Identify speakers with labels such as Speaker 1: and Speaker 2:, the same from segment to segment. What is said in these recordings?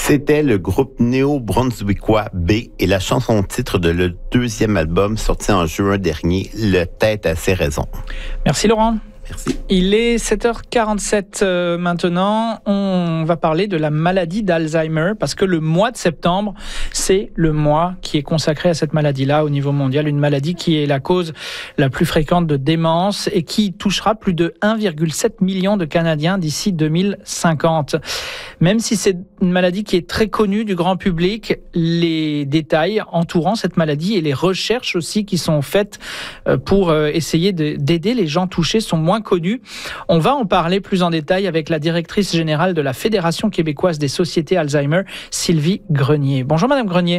Speaker 1: C'était le groupe néo-brunswickois B et la chanson titre de leur deuxième album sorti en juin dernier, Le Tête à ses raisons.
Speaker 2: Merci Laurent.
Speaker 1: Merci.
Speaker 2: Il est 7h47 maintenant. On va parler de la maladie d'Alzheimer parce que le mois de septembre, c'est le mois qui est consacré à cette maladie-là au niveau mondial. Une maladie qui est la cause la plus fréquente de démence et qui touchera plus de 1,7 million de Canadiens d'ici 2050. Même si c'est une maladie qui est très connue du grand public, les détails entourant cette maladie et les recherches aussi qui sont faites pour essayer d'aider les gens touchés sont moins connus. On va en parler plus en détail avec la directrice générale de la Fédération québécoise des sociétés Alzheimer, Sylvie Grenier. Bonjour Madame Grenier.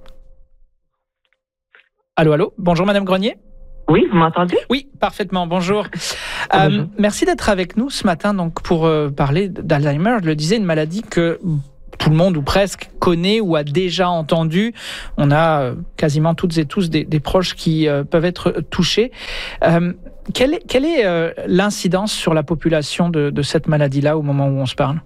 Speaker 2: Allô? Bonjour Madame Grenier.
Speaker 3: Oui, vous m'entendez?
Speaker 2: Oui, parfaitement. Bonjour.
Speaker 3: Bonjour.
Speaker 2: Merci d'être avec nous ce matin donc pour parler d'Alzheimer. Je le disais, une maladie que tout le monde ou presque connaît ou a déjà entendu. On a quasiment toutes et tous des proches qui peuvent être touchés. Quelle est l'incidence sur la population de cette maladie-là au moment où on se parle?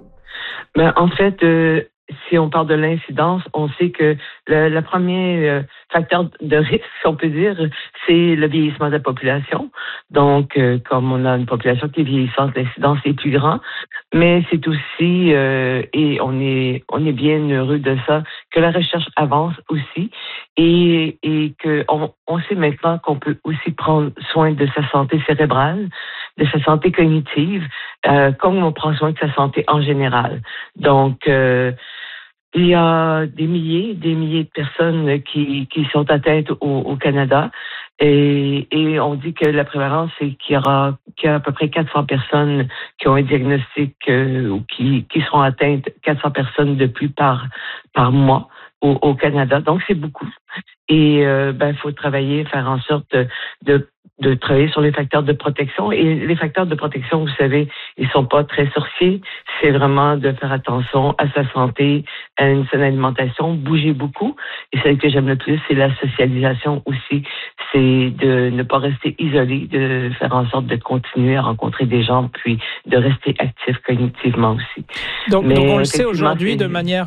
Speaker 3: En fait, si on parle de l'incidence, on sait que le premier facteur de risque, si on peut dire, c'est le vieillissement de la population. Donc, comme on a une population qui est vieillissante, l'incidence est plus grande. Mais c'est aussi, et on est bien heureux de ça, que la recherche avance aussi et que on sait maintenant qu'on peut aussi prendre soin de sa santé cérébrale, de sa santé cognitive, comme on prend soin de sa santé en général. Donc, il y a des milliers de personnes qui sont atteintes au Canada et on dit que la prévalence, c'est qu'il y a à peu près 400 personnes qui ont un diagnostic ou qui seront atteintes, 400 personnes de plus par mois au Canada. Donc, c'est beaucoup. Et il faut travailler, faire en sorte de travailler sur les facteurs de protection. Et les facteurs de protection, vous savez, ils sont pas très sorciers. C'est vraiment de faire attention à sa santé, à une saine alimentation, bouger beaucoup. Et celle que j'aime le plus, c'est la socialisation aussi. C'est de ne pas rester isolé, de faire en sorte de continuer à rencontrer des gens, puis de rester actif cognitivement aussi.
Speaker 2: Donc on le sait aujourd'hui de manière,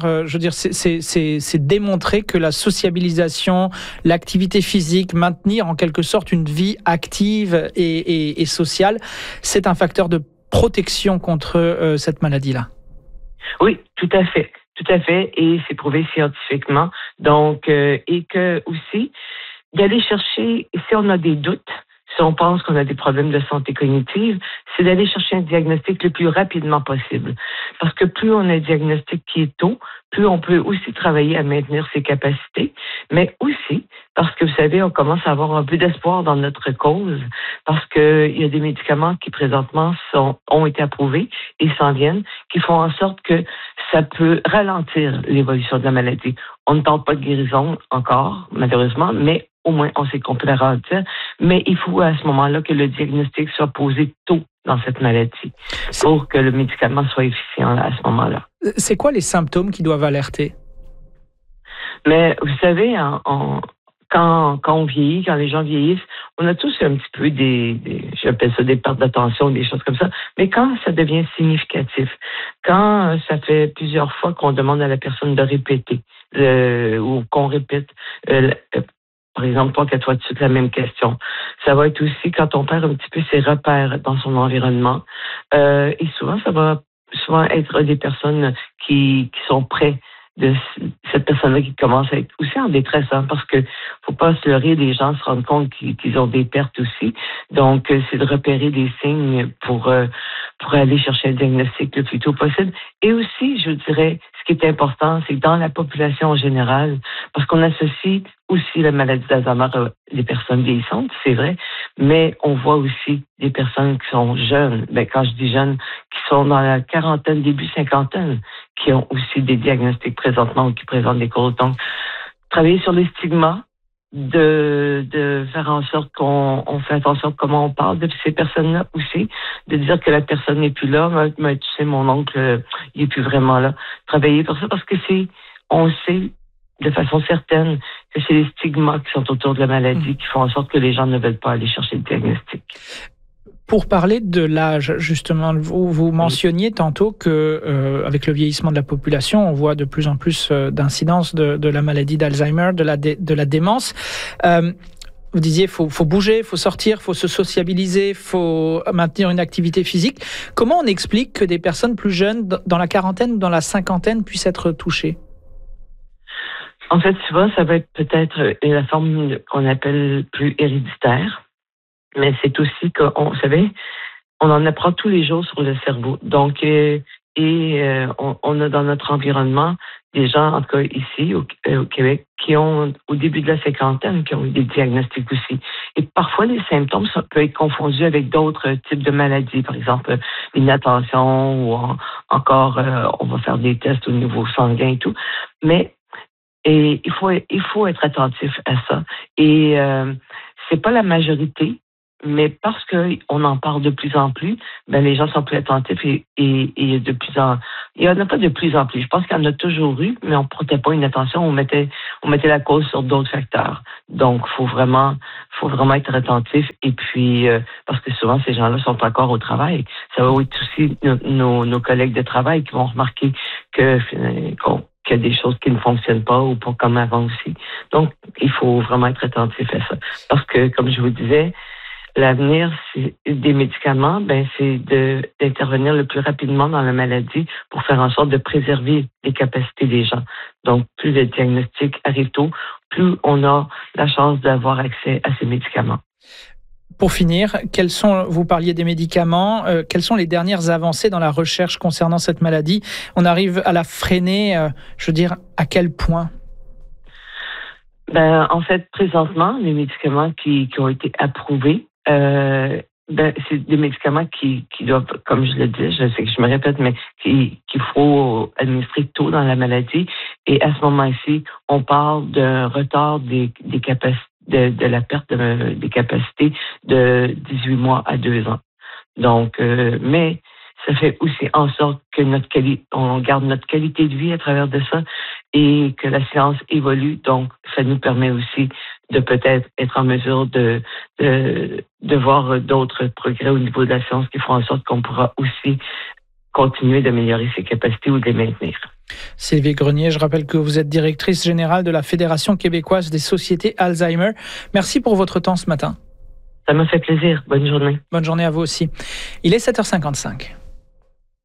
Speaker 2: c'est démontré que la sociabilisation, l'activité physique, maintenir en quelque sorte une vie active et sociale, c'est un facteur de protection contre cette maladie-là.
Speaker 3: Oui, tout à fait, et c'est prouvé scientifiquement. Donc, et que aussi d'aller chercher, si on a des doutes, si on pense qu'on a des problèmes de santé cognitive, c'est d'aller chercher un diagnostic le plus rapidement possible. Parce que plus on a un diagnostic qui est tôt, plus on peut aussi travailler à maintenir ses capacités, mais aussi parce que, vous savez, on commence à avoir un peu d'espoir dans notre cause, parce qu'il y a des médicaments qui, présentement, ont été approuvés et s'en viennent, qui font en sorte que ça peut ralentir l'évolution de la maladie. On ne tente pas de guérison encore, malheureusement, mais au moins, on sait qu'on peut la ralentir. Mais il faut à ce moment-là que le diagnostic soit posé tôt dans cette maladie pour que le médicament soit efficient à ce moment-là.
Speaker 2: C'est quoi les symptômes qui doivent alerter?
Speaker 3: Mais vous savez, quand on vieillit, quand les gens vieillissent, on a tous un petit peu j'appelle ça des pertes d'attention, des choses comme ça. Mais quand ça devient significatif, quand ça fait plusieurs fois qu'on demande à la personne de répéter, ou qu'on répète, par exemple, 3-4 fois de suite la même question. Ça va être aussi quand on perd un petit peu ses repères dans son environnement. Et souvent, ça va être des personnes qui sont près de cette personne-là qui commence à être aussi en détresse, parce que faut pas se leurrer, les gens se rendent compte qu'ils ont des pertes aussi. Donc, c'est de repérer des signes pour aller chercher un diagnostic le plus tôt possible. Et aussi, je dirais, ce qui est important, c'est que dans la population en général, parce qu'on associe aussi la maladie d'Alzheimer à les personnes vieillissantes, c'est vrai, mais on voit aussi des personnes qui sont jeunes, quand je dis jeunes, qui sont dans la quarantaine, début cinquantaine, qui ont aussi des diagnostics présentement ou qui présentent des causes. Donc, travailler sur les stigmas, de faire en sorte qu'on fait attention à comment on parle de ces personnes-là aussi, de dire que la personne n'est plus là, mais tu sais, mon oncle, il est plus vraiment là. Travailler pour ça parce que on sait de façon certaine que c'est les stigmas qui sont autour de la maladie qui font en sorte que les gens ne veulent pas aller chercher le diagnostic.
Speaker 2: Pour parler de l'âge, justement, vous mentionniez tantôt que avec le vieillissement de la population, on voit de plus en plus d'incidences de la maladie d'Alzheimer, de la démence. Vous disiez, faut bouger, faut sortir, faut se sociabiliser, faut maintenir une activité physique. Comment on explique que des personnes plus jeunes, dans la quarantaine ou dans la cinquantaine, puissent être touchées?
Speaker 3: En fait, souvent, ça va être peut-être la forme qu'on appelle plus héréditaire. Mais c'est aussi vous savez, on en apprend tous les jours sur le cerveau. Donc, on a dans notre environnement des gens, en tout cas ici au Québec, qui ont, au début de la cinquantaine, qui ont eu des diagnostics aussi. Et parfois, les symptômes peuvent être confondus avec d'autres types de maladies. Par exemple, l'inattention ou encore, on va faire des tests au niveau sanguin et tout. Mais il faut être attentif à ça. Et c'est pas la majorité. Mais parce qu'on en parle de plus en plus, ben les gens sont plus attentifs et il y en a pas de plus en plus. Je pense qu'il y en a toujours eu, mais on ne prêtait pas une attention, on mettait la cause sur d'autres facteurs. Donc, faut vraiment être attentif. Et puis, parce que souvent, ces gens-là sont encore au travail. Ça va être aussi nos collègues de travail qui vont remarquer qu'il y a des choses qui ne fonctionnent pas ou pas comme avant aussi. Donc, il faut vraiment être attentif à ça. Parce que, comme je vous disais, l'avenir des médicaments, c'est d'intervenir le plus rapidement dans la maladie pour faire en sorte de préserver les capacités des gens. Donc, plus le diagnostic arrive tôt, plus on a la chance d'avoir accès à ces médicaments.
Speaker 2: Pour finir, vous parliez des médicaments, quelles sont les dernières avancées dans la recherche concernant cette maladie? On arrive à la freiner, à quel point?
Speaker 3: En fait, présentement, les médicaments qui ont été approuvés, c'est des médicaments qui doivent, comme je le dis, je sais que je me répète, mais qu'il faut administrer tôt dans la maladie. Et à ce moment-ci, on parle d'un retard des capacités, de la perte des capacités de 18 mois à 2 ans. Donc, mais ça fait aussi en sorte que on garde notre qualité de vie à travers de ça et que la science évolue. Donc, ça nous permet aussi de peut-être être en mesure de voir d'autres progrès au niveau de la science qui font en sorte qu'on pourra aussi continuer d'améliorer ses capacités ou de les maintenir.
Speaker 2: Sylvie Grenier, je rappelle que vous êtes directrice générale de la Fédération québécoise des sociétés Alzheimer. Merci pour votre temps ce matin.
Speaker 3: Ça m'a fait plaisir. Bonne journée.
Speaker 2: Bonne journée à vous aussi. Il est 7h55.